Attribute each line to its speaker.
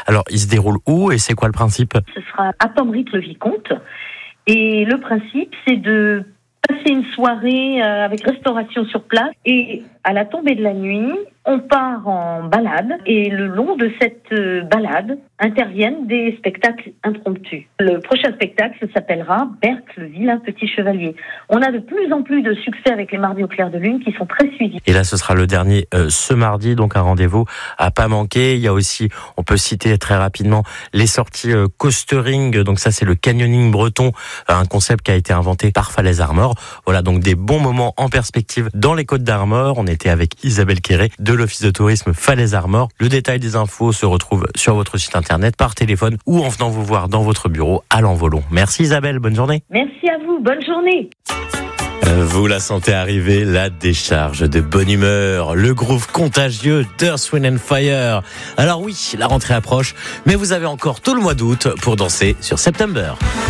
Speaker 1: Alors, il se déroule où et c'est quoi le principe ?
Speaker 2: Ce sera à Pommery-le-Vicomte. Et le principe, c'est de passer une soirée avec restauration sur place. Et à la tombée de la nuit, on part en balade. Et le long de cette balade interviennent des spectacles impromptus. Le prochain spectacle s'appellera Berthe, le vilain petit chevalier. On a de plus en plus de succès avec les mardis au clair de lune qui sont très suivis.
Speaker 1: Et là, ce sera le dernier ce mardi, donc un rendez-vous à pas manquer. Il y a aussi, on peut citer très rapidement, les sorties coastering. Donc ça, c'est le canyoning breton, un concept qui a été inventé par Falaise Armor. Voilà, donc des bons moments en perspective dans les Côtes d'Armor. On était avec Isabelle Quéré de l'Office de tourisme Falaise Armor. Le détail des infos se retrouve sur votre site internet, par téléphone ou en venant vous voir dans votre bureau à l'Envolon. Merci Isabelle, bonne journée.
Speaker 2: Merci à vous, bonne journée.
Speaker 1: Vous la sentez arriver, la décharge de bonne humeur, le groove contagieux d'Earth, Wind & Fire. Alors oui, la rentrée approche, mais vous avez encore tout le mois d'août pour danser sur September.